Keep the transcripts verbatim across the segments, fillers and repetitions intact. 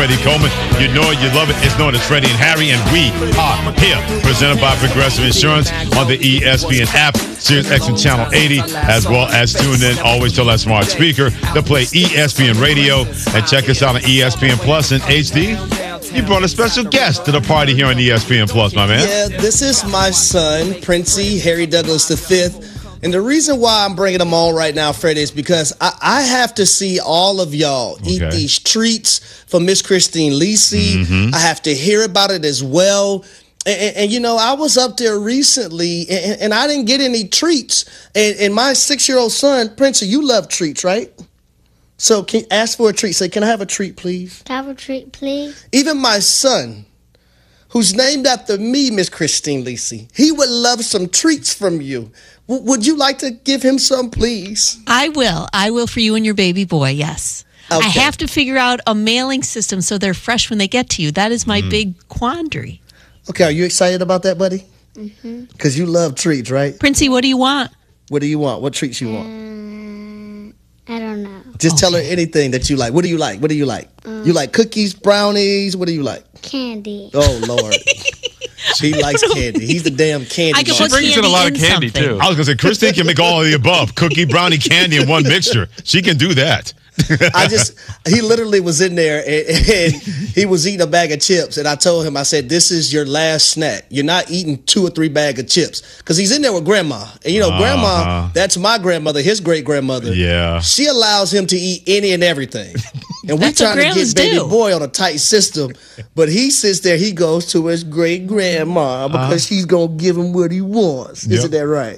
Freddie Coleman. You know it, you love it. It's known as Freddie and Harry, and we are here, presented by Progressive Insurance on the E S P N app, Sirius X M Channel eighty, as well as tune in always to that smart speaker to play E S P N Radio, and check us out on E S P N Plus in H D. You brought a special guest to the party here on E S P N Plus, my man. Yeah, this is my son, Princey Harry Douglas the fifth. And the reason why I'm bringing them on right now, Fred, is because I, I have to see all of y'all eat Okay. these treats from Miss Christine Lisi. Mm-hmm. I have to hear about it as well. And, and, and, you know, I was up there recently, and, and I didn't get any treats. And, and my six-year-old son, Princey, you love treats, right? So can you ask for a treat. Say, can I have a treat, please? Can I have a treat, please? Even my son, who's named after me, Miss Christine Lisi, he would love some treats from you. W- would you like to give him some, please? I will. I will for you and your baby boy, yes. Okay. I have to figure out a mailing system so they're fresh when they get to you. That is my Mm. big quandary. Okay, are you excited about that, buddy? Mm-hmm. Because you love treats, right? Princey, what do you want? What do you want? What treats you want? Um, I don't know. Just tell her anything that you like. What do you like? What do you like? you like cookies, brownies? What do you like? Candy. Oh, Lord. She likes candy. He's the damn candy I can monster. put brings in candy a lot of in candy, something. too. I was going to say, Christine can make all of the above. Cookie, brownie, candy in one mixture. She can do that. I just, he literally was in there and, and he was eating a bag of chips. And I told him, I said, this is your last snack. You're not eating two or three bags of chips. Because he's in there with grandma. And you know, Uh-huh. grandma, that's my grandmother, his great grandmother. Yeah. She allows him to eat any and everything. And we're That's what trying to grandmas get baby do. boy on a tight system. But he sits there, he goes to his great grandma because she's going to give him what he wants. Yep. Isn't that right?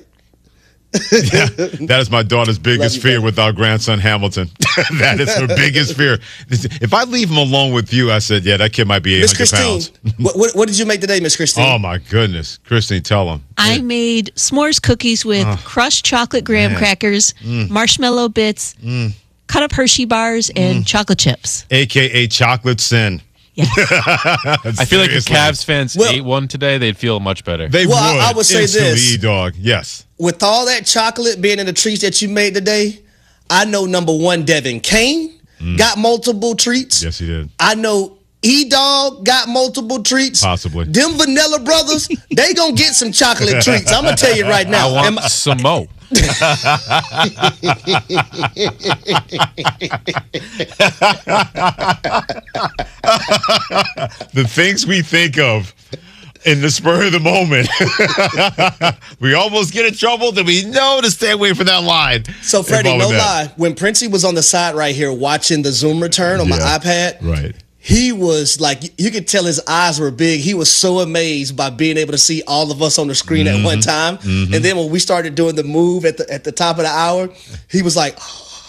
Yeah, that is my daughter's biggest you, fear baby. with our grandson Hamilton. That is her biggest fear. If I leave him alone with you, I said, yeah, that kid might be eight Miss hundred Christine, pounds. what, what, what did you make today, Miss Christine? Oh, my goodness. Christine, tell him. I made s'mores cookies with crushed chocolate graham man. crackers, Mm. marshmallow bits, cut up Hershey bars, and chocolate chips. A K A Chocolate Sin. Yeah. I feel like if Seriously. Cavs fans Well- ate one today, they'd feel much better. They Well, I- would. I would say instantly, this. E-Dog. Yes. With all that chocolate being in the treats that you made today, I know number one, Devin Kane got multiple treats. Yes, he did. I know E-Dog got multiple treats. Possibly. Them Vanilla Brothers, they gonna get some chocolate treats. I'm gonna tell you right now. I want Am I- some more. The things we think of in the spur of the moment. We almost get in trouble, then we know to stay away from that line. so, Freddie, Involving no that. lie. When Princey was on the side right here watching the Zoom return on my Yeah. iPad, Right. he was like, you could tell his eyes were big. He was so amazed by being able to see all of us on the screen at one time. And then when we started doing the move at the at the top of the hour, he was like,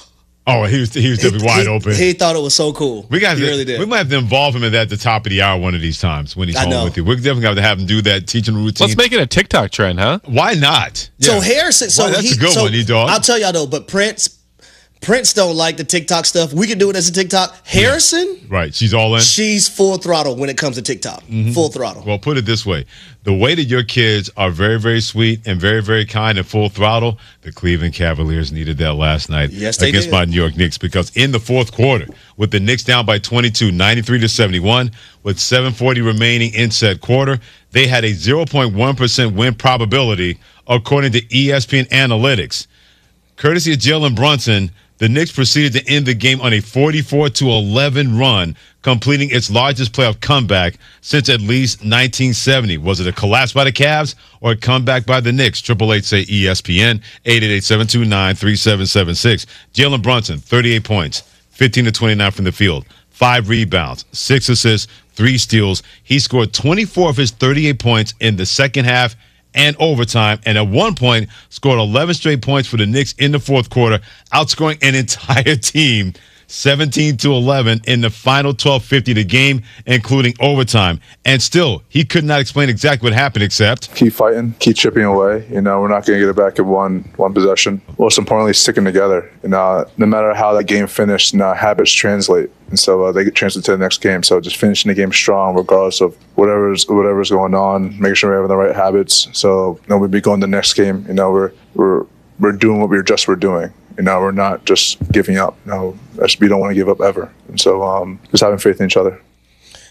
Oh, he was he was definitely wide he, open. He thought it was so cool. We got he to, really did. We might have to involve him in that at the top of the hour one of these times when he's I home know. with you. We're definitely going to have him do that, teaching routine. Let's make it a TikTok trend, huh? Why not? So Yeah. Harrison, so Why, that's he, a good so one, E-Dog. I'll tell y'all though, but Prince, Prince don't like the TikTok stuff. We can do it as a TikTok. Harrison, Right, she's all in. she's full throttle when it comes to TikTok. Full throttle. Well, put it this way. The way that your kids are very, very sweet and very, very kind and full throttle, the Cleveland Cavaliers needed that last night Yes, they against did. my New York Knicks, because in the fourth quarter, with the Knicks down by twenty-two, ninety-three to seventy-one, with seven forty remaining in said quarter, they had a zero point one percent win probability according to E S P N Analytics. Courtesy of Jalen Brunson, the Knicks proceeded to end the game on a forty-four to eleven run, completing its largest playoff comeback since at least nineteen seventy. Was it a collapse by the Cavs or a comeback by the Knicks? Triple Eight say E S P N, eight eight eight, seven two nine, three seven seven six. Jalen Brunson, thirty-eight points, fifteen to twenty-nine from the field, five rebounds, six assists, three steals. He scored twenty-four of his thirty-eight points in the second half and overtime, and at one point scored eleven straight points for the Knicks in the fourth quarter, outscoring an entire team seventeen to eleven in the final twelve fifty of the game, including overtime. And still, he could not explain exactly what happened, except Keep fighting, keep chipping away. You know, we're not going to get it back in one one possession. Most importantly, sticking together. You know, no matter how that game finished, you know, habits translate, and so uh, they get translate to the next game. So just finishing the game strong, regardless of whatever's whatever's going on. Making sure we're having the right habits. So you know, we'll be going to the next game. You know, we're we're we're doing what we were just were doing. You know, we're not just giving up. No, we don't want to give up ever. And so um, just having faith in each other.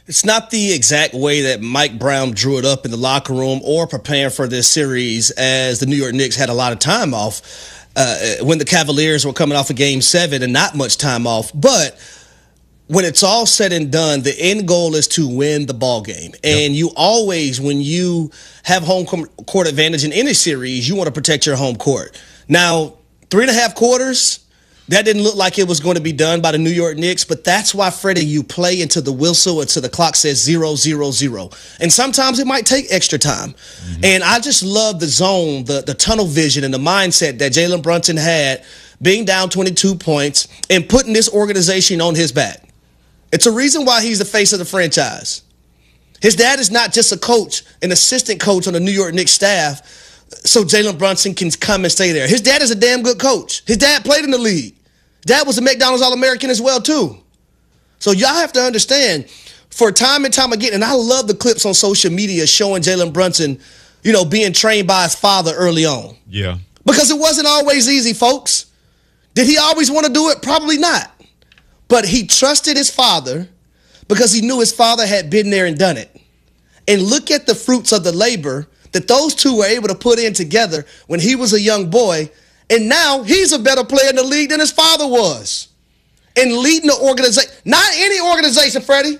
It's not the exact way that Mike Brown drew it up in the locker room or preparing for this series, as the New York Knicks had a lot of time off uh, when the Cavaliers were coming off of game seven and not much time off. But when it's all said and done, the end goal is to win the ball game. And yep. you always, when you have home court advantage in any series, you want to protect your home court. Now, three and a half quarters, that didn't look like it was going to be done by the New York Knicks, but that's why, Freddie, you play into the whistle until the clock says zero, zero, zero. And sometimes it might take extra time. Mm-hmm. And I just love the zone, the, the tunnel vision, and the mindset that Jalen Brunson had, being down twenty-two points and putting this organization on his back. It's a reason why he's the face of the franchise. His dad is not just a coach, an assistant coach on the New York Knicks staff, so Jalen Brunson can come and stay there. His dad is a damn good coach. His dad played in the league. Dad was a McDonald's All-American as well, too. So y'all have to understand, for time and time again, and I love the clips on social media showing Jalen Brunson, you know, being trained by his father early on. Yeah. Because it wasn't always easy, folks. Did he always want to do it? Probably not. But he trusted his father because he knew his father had been there and done it. And look at the fruits of the labor that those two were able to put in together when he was a young boy. And now he's a better player in the league than his father was. And leading the organization. Not any organization, Freddie.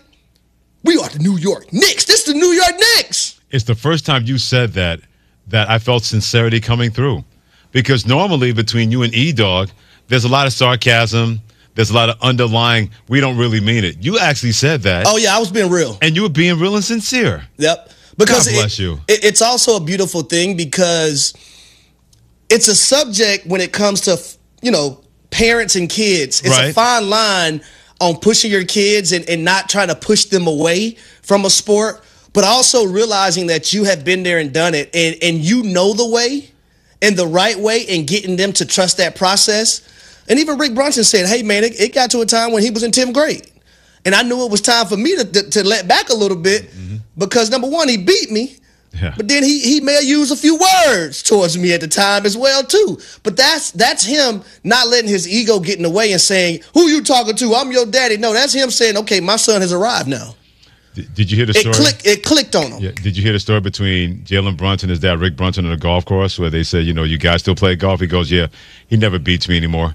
We are the New York Knicks. This is the New York Knicks. It's the first time you said that that I felt sincerity coming through. Because normally between you and E-Dog, there's a lot of sarcasm. There's a lot of underlying, we don't really mean it. You actually said that. Oh, yeah, I was being real. And you were being real and sincere. Yep. Because God bless it, you. It, it's also a beautiful thing because it's a subject when it comes to, you know, parents and kids. It's right. a fine line on pushing your kids and, and not trying to push them away from a sport, but also realizing that you have been there and done it and, and you know the way and the right way and getting them to trust that process. And even Rick Brunson said, hey, man, it, it got to a time when he was in tenth grade. And I knew it was time for me to, to, to let back a little bit mm-hmm. because, number one, he beat me. Yeah. But then he he may have used a few words towards me at the time as well, too. But that's that's him not letting his ego get in the way and saying, who you talking to? I'm your daddy. No, that's him saying, okay, my son has arrived now. Did, did you hear the story? It clicked, it clicked on him. Yeah. Did you hear the story between Jalen Brunson and his dad, Rick Brunson, on a golf course where they said, you know, you guys still play golf? He goes, yeah, he never beats me anymore.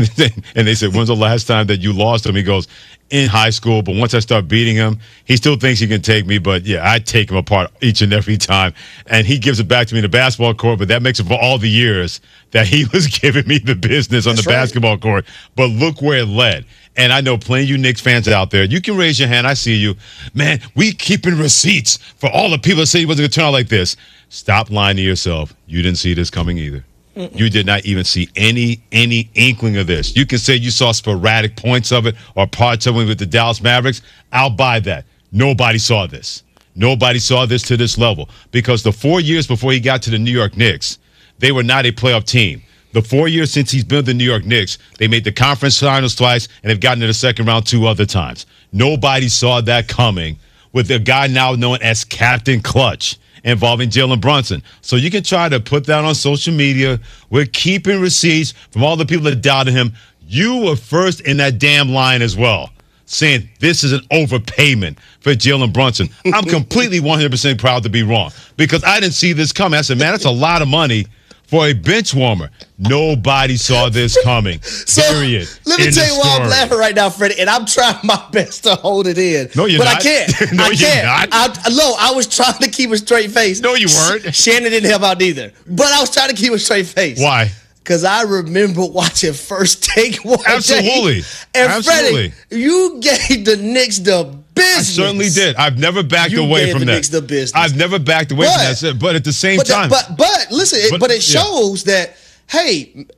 And they said, when's the last time that you lost him? He goes, in high school, but once I start beating him, he still thinks he can take me, but yeah, I take him apart each and every time. And he gives it back to me in the basketball court, but that makes it for all the years that he was giving me the business on That's the right. basketball court. But look where it led. And I know plenty of you Knicks fans out there, you can raise your hand. I see you. Man, we keeping receipts for all the people that say he wasn't going to turn out like this. Stop lying to yourself. You didn't see this coming either. You did not even see any any inkling of this. You can say you saw sporadic points of it or parts of it with the Dallas Mavericks. I'll buy that. Nobody saw this. Nobody saw this to this level because the four years before he got to the New York Knicks, they were not a playoff team. The four years since he's been with the New York Knicks, they made the conference finals twice and have gotten to the second round two other times. Nobody saw that coming with a guy now known as Captain Clutch, involving Jalen Brunson. So you can try to put that on social media. We're keeping receipts from all the people that doubted him. You were first in that damn line as well, saying this is an overpayment for Jalen Brunson. I'm completely one hundred percent proud to be wrong because I didn't see this coming. I said, man, that's a lot of money for a bench warmer. Nobody saw this coming. So, period. Let me in tell you why I'm story. laughing right now, Freddie, and I'm trying my best to hold it in. No, you're but not. I can't. No, I you're can't. not. I, no, I was trying to keep a straight face. No, you weren't. Shannon didn't help out either. But I was trying to keep a straight face. Why? Because I remember watching First Take one Absolutely. day. And Absolutely. Freddie, you gave the Knicks the business. I certainly did. I've never backed You away gave from the that. Knicks the business. I've never backed away But- from that. But at the same But, time, that, but but listen, it, But- but, it yeah. shows that, hey, and,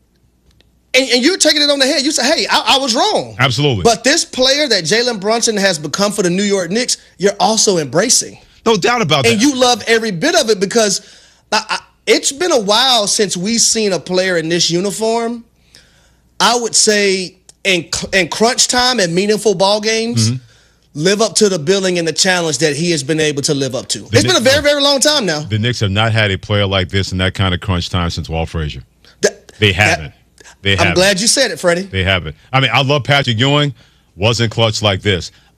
and you're taking it on the head. You say, hey, I, I was wrong. Absolutely. But this player that Jalen Brunson has become for the New York Knicks, you're also embracing. no doubt about And that. you love every bit of it because I, I, it's been a while since we've seen a player in this uniform. I would say in in crunch time and meaningful ball games, Mm-hmm. live up to the billing and the challenge that he has been able to live up to. It's been a Knicks- very, very long time now. the Knicks have not had a player like this in that kind of crunch time since Walt Frazier. That- They haven't. They I'm haven't. glad you said it, Freddie. They haven't. I mean, I love Patrick Ewing. Wasn't clutch like this.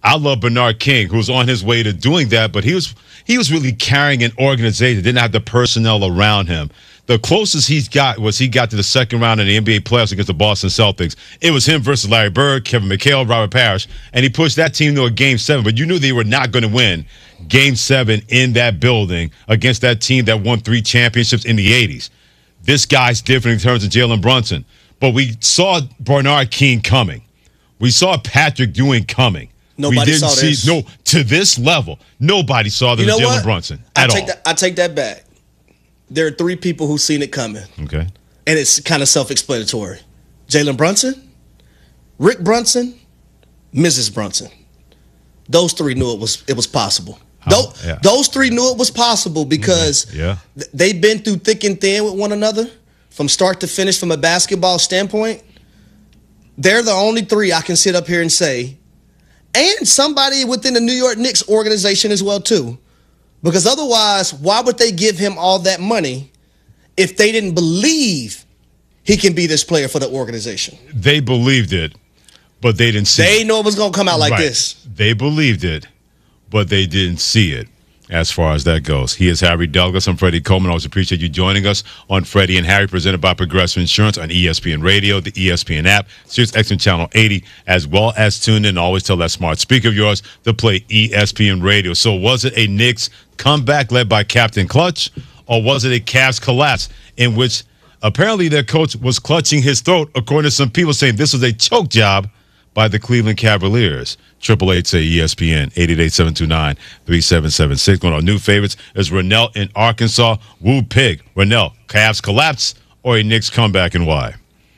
I love Bernard King, who was on his way to doing that, but he was he was really carrying an organization, didn't have the personnel around him. The closest he's got was he got to the second round in the N B A playoffs against the Boston Celtics. It was him versus Larry Bird, Kevin McHale, Robert Parrish, and he pushed that team to a game seven, but you knew they were not going to win game seven in that building against that team that won three championships in the eighties. This guy's different in terms of Jalen Brunson, but we saw Bernard King coming. We saw Patrick Ewing coming. Nobody we didn't saw see, this. No, to this level, nobody saw this You know Jalen what? Brunson I at take all. That, I take that back. There are three people who've seen it coming, Okay. and it's kind of self-explanatory. Jalen Brunson, Rick Brunson, Missus Brunson. Those three knew it was it was possible. Those, yeah. those three knew it was possible because Yeah. th- they've been through thick and thin with one another from start to finish from a basketball standpoint. They're the only three I can sit up here and say, and somebody within the New York Knicks organization as well too. Because otherwise, why would they give him all that money if they didn't believe he can be this player for the organization? They believed it, but they didn't see They it. know it was going to come out like Right. this. They believed it, but they didn't see it as far as that goes. He is Harry Douglas. I'm Freddie Coleman. I always appreciate you joining us on Freddie and Harry, presented by Progressive Insurance on E S P N Radio, the E S P N app, Sirius X M Channel eighty, as well as tune in. Always tell that smart speaker of yours to play E S P N Radio. So was it a Knicks comeback led by Captain Clutch, or was it a Cavs collapse in which apparently their coach was clutching his throat, according to some people saying this was a choke job by the Cleveland Cavaliers? Triple eight say E S P N, eight eight eight, seven two nine, three seven seven six. One of our new favorites is Rennell in Arkansas. Woo pig. Rennell, Cavs collapse or a Knicks comeback, and why?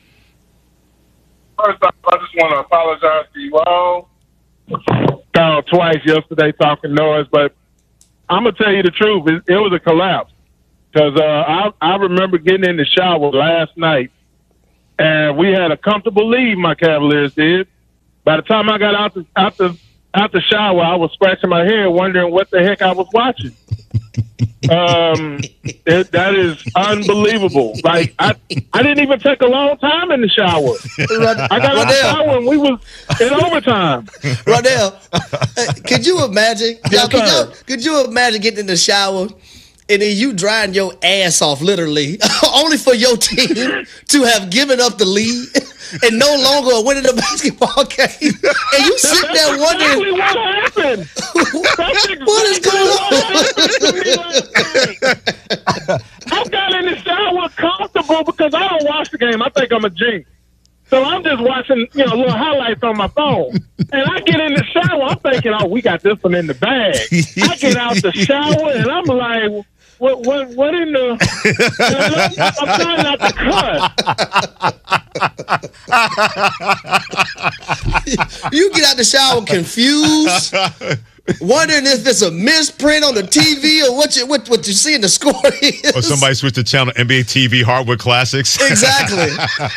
First off, I just want to apologize to you all. Called twice yesterday talking noise, but I'm going to tell you the truth. It, it was a collapse. Because uh, I, I remember getting in the shower last night, and we had a comfortable lead, my Cavaliers did. By the time I got out the, out the, out the shower, I was scratching my head wondering what the heck I was watching. um, it, that is unbelievable. Like, I I didn't even take a long time in the shower. I got out the shower and we was in overtime. Rondell, uh, could you imagine? Yes, Y'all, could, sir. y'all, could you imagine getting in the shower and then you drying your ass off, literally, only for your team to have given up the lead and no longer winning the basketball game? And you sit there wondering, Exactly what happened. That's exactly what is going on? I got in the shower comfortable because I don't watch the game. I think I'm a G. So I'm just watching, you know, little highlights on my phone. And I get in the shower, I'm thinking, oh, we got this one in the bag. I get out the shower and I'm like, what what what in the I'm trying not to cuss. You get out the shower confused, wondering if it's a misprint on the T V or what you what, what you see in the score is. Or somebody switched the channel, N B A T V Hardwood Classics. Exactly.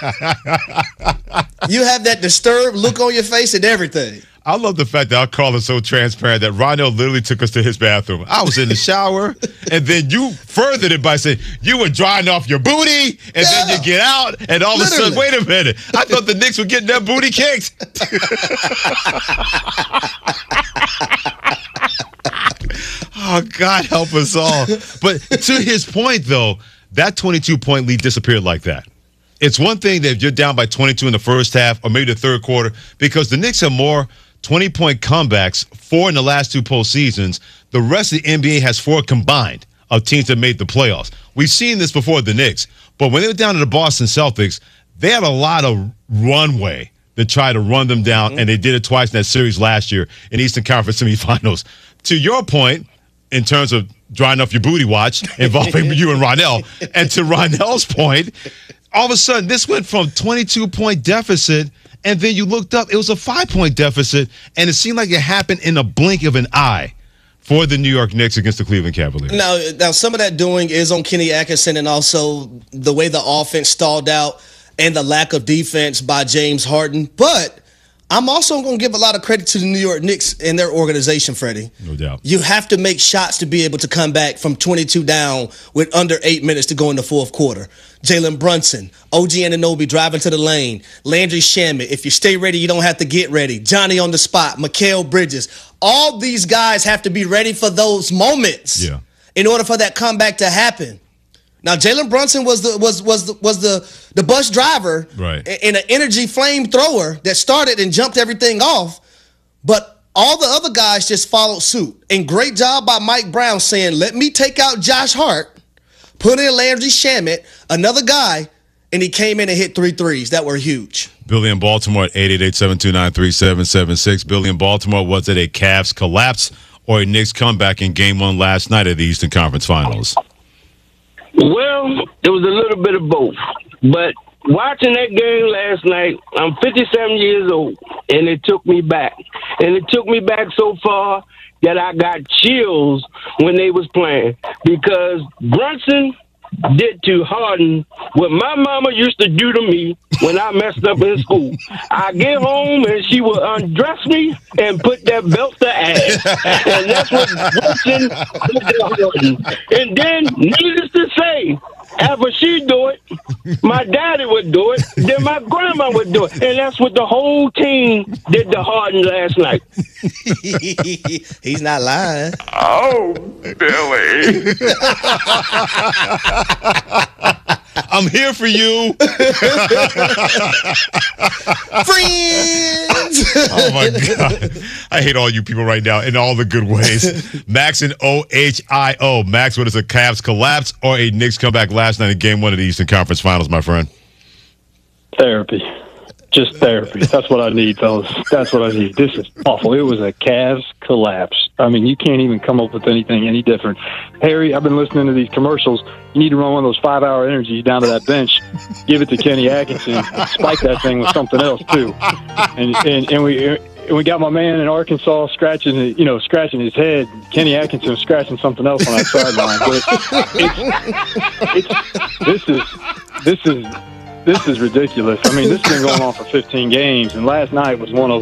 You have that disturbed look on your face and everything. I love the fact that our call is so transparent that Ronell literally took us to his bathroom. I was in the shower, and then you furthered it by saying you were drying off your booty, and Yeah. then you get out, and all Literally. of a sudden, wait a minute. I thought the Knicks were getting their booty kicked. Oh, God help us all. But to his point, though, that twenty-two point lead disappeared like that. It's one thing that if you're down by twenty-two in the first half or maybe the third quarter, because the Knicks have more twenty-point comebacks, four in the last two postseasons. The rest of the N B A has four combined of teams that made the playoffs. We've seen this before the Knicks, but when they were down to the Boston Celtics, they had a lot of runway to try to run them down, mm-hmm. and they did it twice in that series last year in Eastern Conference semifinals. To your point, in terms of drying off your booty watch involving you and Ronell, and to Ronell's point, all of a sudden this went from twenty-two point deficit, and then you looked up, it was a five point deficit, and it seemed like it happened in a blink of an eye for the New York Knicks against the Cleveland Cavaliers. Now, now some of that doing is on Kenny Atkinson and also the way the offense stalled out and the lack of defense by James Harden. But I'm also going to give a lot of credit to the New York Knicks and their organization, Freddie. No doubt. You have to make shots to be able to come back from twenty-two down with under eight minutes to go in the fourth quarter. Jalen Brunson, O G Anunoby driving to the lane, Landry Shamet. If you stay ready, you don't have to get ready. Johnny on the spot, Mikal Bridges. All these guys have to be ready for those moments Yeah. in order for that comeback to happen. Now, Jalen Brunson was the was was the, was the the bus driver, Right. in an energy flamethrower that started and jumped everything off, but all the other guys just followed suit. And great job by Mike Brown saying, "Let me take out Josh Hart, put in Landry Shamet, another guy," and he came in and hit three threes that were huge. Billy in Baltimore at eight eight eight, seven two nine, three seven seven six. Billy in Baltimore, was it a Cavs collapse or a Knicks comeback in game one last night of the Eastern Conference Finals? Well, it was a little bit of both. But watching that game last night, I'm fifty-seven years old, and it took me back. And it took me back so far that I got chills when they was playing. Because Brunson did to Harden what my mama used to do to me when I messed up in school. I get home and she would undress me and put that belt to ass. And that's what Brunson did to Harden. And then, needless to say, after she do it, my daddy would do it, then my grandma would do it. And that's what the whole team did to Harden last night. He's not lying. Oh, Billy. I'm here for you. Friends. Oh, my God. I hate all you people right now in all the good ways. Max and O H I O. Max, what is a Cavs collapse or a Knicks comeback last night in game one of the Eastern Conference Finals, my friend? Therapy. Just therapy. That's what I need, fellas. That's what I need. This is awful. It was a Cavs collapse. I mean, you can't even come up with anything any different. Harry, I've been listening to these commercials. You need to run one of those five-hour energies down to that bench, give it to Kenny Atkinson, spike that thing with something else, too. And and, and we... And we got my man in Arkansas scratching, you know, scratching his head. Kenny Atkinson scratching something else on that sideline. But it's, it's, this is this is this is ridiculous. I mean, this has been going on for fifteen games, and last night was one of